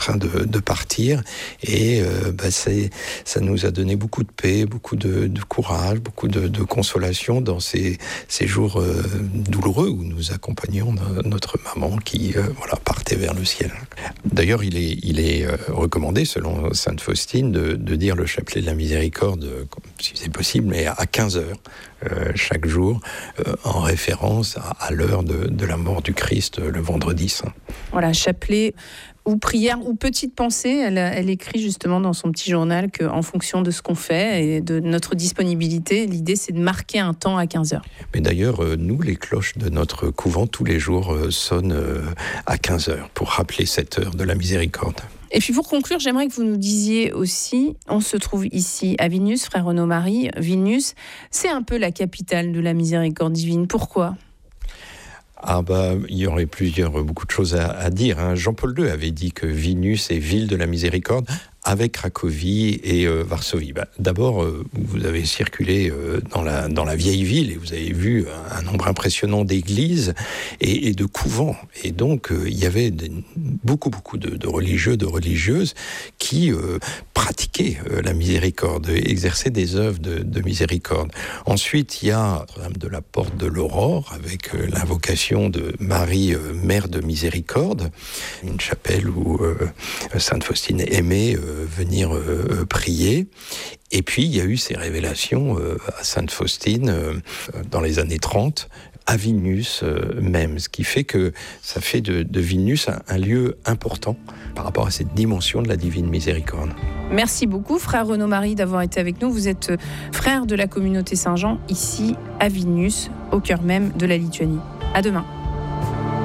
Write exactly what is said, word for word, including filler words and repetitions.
train de, de partir et euh, bah, c'est, ça nous a donné beaucoup de paix, beaucoup de, de courage, beaucoup de, de consolation dans ces, ces jours euh, douloureux où nous accompagnions no- notre maman qui euh, voilà, partait vers le ciel. D'ailleurs, il est, il est euh, recommandé, selon Sainte Faustine, de, de dire le chapelet de la miséricorde, euh, si c'est possible, mais à quinze heures euh, chaque jour, euh, en référence à, à l'heure de, de la mort du Christ, euh, le vendredi saint. Voilà, chapelet ou prière ou petite pensée, elle, elle écrit justement dans son petit journal qu'en fonction de ce qu'on fait et de notre disponibilité, l'idée c'est de marquer un temps à quinze heures. Mais d'ailleurs, euh, nous, les cloches de notre couvent, tous les jours, euh, sonnent euh, à quinze heures pour rappeler cette heure de la miséricorde. Et puis pour conclure, j'aimerais que vous nous disiez aussi, on se trouve ici à Vilnius, frère Renaud-Marie. Vilnius, c'est un peu la capitale de la miséricorde divine. Pourquoi ? Ah bah, il y aurait plusieurs, beaucoup de choses à, à dire. Hein. Jean-Paul deux avait dit que Vilnius est ville de la miséricorde, avec Cracovie et euh, Varsovie. Bah, d'abord, euh, vous avez circulé euh, dans, la, dans la vieille ville et vous avez vu un, un nombre impressionnant d'églises et, et de couvents. Et donc, euh, il y avait des, beaucoup, beaucoup de, de religieux, de religieuses qui euh, pratiquaient euh, la miséricorde, exerçaient des œuvres de, de miséricorde. Ensuite, il y a Notre-Dame de la Porte de l'Aurore, avec euh, l'invocation de Marie, euh, Mère de Miséricorde, une chapelle où euh, Sainte Faustine aimait euh, venir euh, prier. Et puis, il y a eu ces révélations euh, à Sainte Faustine euh, dans les années trente, à Vilnius euh, même, ce qui fait que ça fait de, de Vilnius un, un lieu important par rapport à cette dimension de la divine miséricorde. Merci beaucoup, frère Renaud-Marie, d'avoir été avec nous. Vous êtes frère de la communauté Saint-Jean, ici à Vilnius, au cœur même de la Lituanie. À demain.